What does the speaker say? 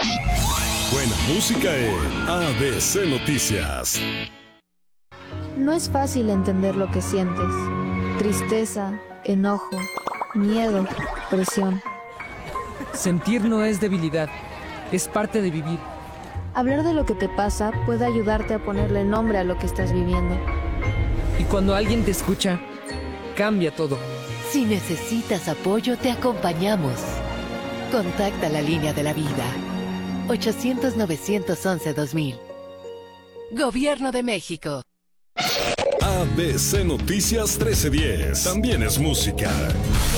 Buena música en ABC Noticias. No es fácil entender lo que sientes. Tristeza, enojo, miedo, presión. Sentir no es debilidad, es parte de vivir. Hablar de lo que te pasa puede ayudarte a ponerle nombre a lo que estás viviendo. Y cuando alguien te escucha, cambia todo. Si necesitas apoyo, te acompañamos. Contacta la línea de la vida. 800-911-2000. Gobierno de México. ABC Noticias 1310. También es música.